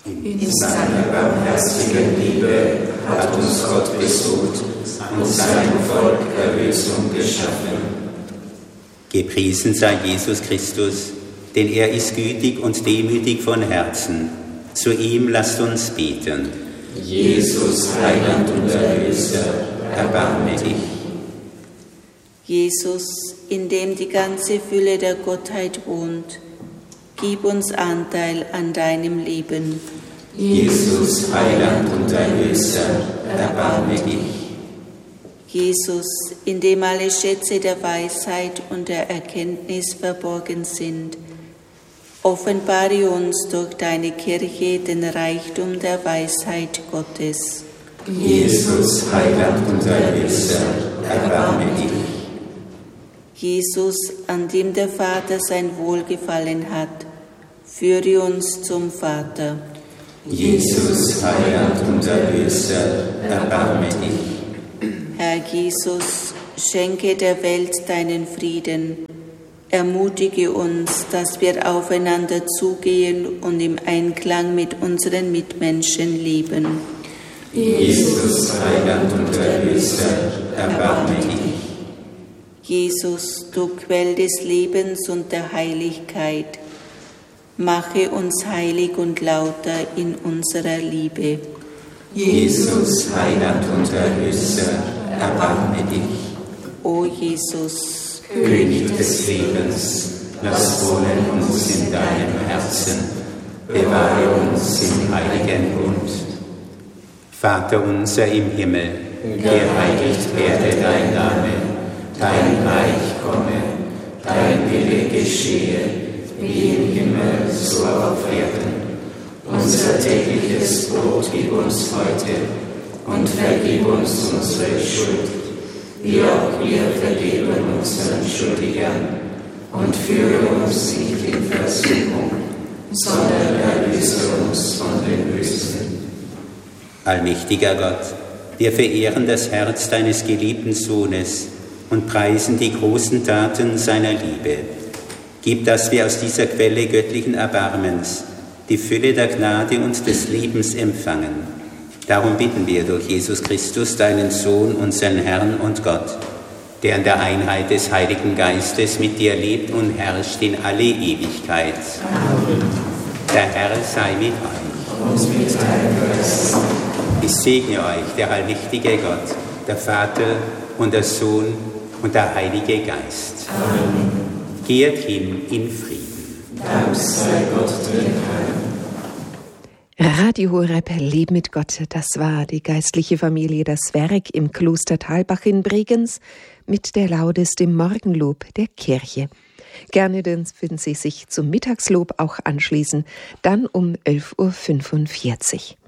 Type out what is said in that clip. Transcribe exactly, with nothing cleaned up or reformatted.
In seiner barmherzigen Liebe hat uns Gott besucht und seinem Volk Erlösung geschaffen. Gepriesen sei Jesus Christus, denn er ist gütig und demütig von Herzen. Zu ihm lasst uns beten. Jesus, Heiland und Erlöser, erbarme dich. Jesus, in dem die ganze Fülle der Gottheit wohnt, gib uns Anteil an deinem Leben. Jesus, Heiland und Erlöser, erbarme dich. Jesus, in dem alle Schätze der Weisheit und der Erkenntnis verborgen sind, offenbare uns durch deine Kirche den Reichtum der Weisheit Gottes. Jesus, Heiland und Erlöser, erbarme dich. Jesus, an dem der Vater sein Wohlgefallen hat, führe uns zum Vater. Jesus, Heiland und Erlöser, erbarme dich. Herr Jesus, schenke der Welt deinen Frieden. Ermutige uns, dass wir aufeinander zugehen und im Einklang mit unseren Mitmenschen leben. Jesus, Heiland und Erlöser, erbarme dich. Jesus, du Quell des Lebens und der Heiligkeit, mache uns heilig und lauter in unserer Liebe. Jesus, Heiland und Erlöser, erbarme dich. O Jesus, König des Lebens, lass wohnen uns in deinem Herzen, bewahre uns im heiligen Bund. Vater unser im Himmel, geheiligt werde dein Name, dein Reich komme, dein Wille geschehe, wie im Himmel, so auf Erden. Unser tägliches Brot gib uns heute und vergib uns unsere Schuld, wie auch wir vergeben unseren Schuldigern. Und führe uns nicht in Versuchung, sondern erlöse uns von dem Bösen. Allmächtiger Gott, wir verehren das Herz deines geliebten Sohnes und preisen die großen Taten seiner Liebe. Gib, dass wir aus dieser Quelle göttlichen Erbarmens die Fülle der Gnade und des Lebens empfangen. Darum bitten wir durch Jesus Christus, deinen Sohn, unseren Herrn und Gott, der in der Einheit des Heiligen Geistes mit dir lebt und herrscht in alle Ewigkeit. Amen. Der Herr sei mit euch. Und mit deinem Geist. Ich segne euch, der allmächtige Gott, der Vater und der Sohn und der Heilige Geist. Amen. Geht hin in Frieden. Dank sei Gott den Herrn. Radio Horeb, Leben mit Gott, das war die geistliche Familie Das Werk im Kloster Thalbach in Bregenz mit der Laudes, dem Morgenlob der Kirche. Gerne dürfen Sie sich zum Mittagslob auch anschließen, dann um elf Uhr fünfundvierzig.